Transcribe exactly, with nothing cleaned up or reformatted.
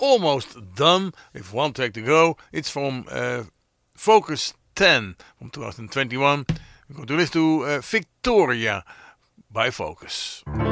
almost done with one track to go. It's from uh, Focus ten from twenty twenty-one. We're going to listen to uh, Victoria by Focus.